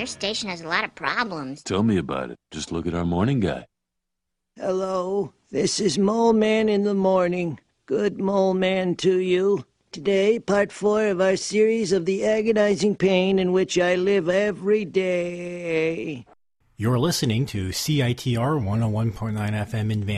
Your station has a lot of problems. Tell me about it. Just look at our morning guy. Hello, this is Mole Man in the morning. Good Mole Man to you. Today, part 4 of our series of the agonizing pain in which I live every day. You're listening to CITR 101.9 FM in Vancouver.